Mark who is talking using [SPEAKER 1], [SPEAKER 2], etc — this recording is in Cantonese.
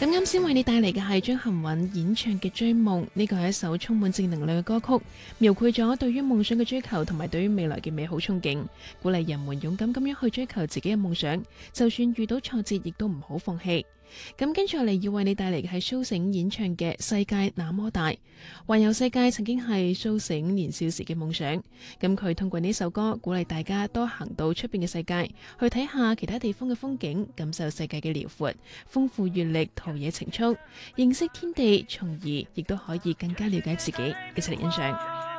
[SPEAKER 1] 咁啱先為你帶嚟嘅係張含韻演唱嘅《追夢》，呢個係一首充滿正能量嘅歌曲，描繪咗對於夢想嘅追求同埋對於未來嘅美好憧憬，鼓勵人們勇敢咁樣去追求自己嘅夢想，就算遇到挫折，亦都唔好放棄。咁跟住落嚟要為你帶嚟嘅係蘇醒演唱嘅《世界那麼大》，環遊世界曾經係蘇醒年少時嘅夢想。咁佢通過呢首歌鼓勵大家多行到出邊嘅世界，去睇下其他地方嘅風景，感受世界嘅遼闊，豐富閱歷，陶冶情操，認識天地，從而亦都可以更加了解自己。一齊嚟欣賞。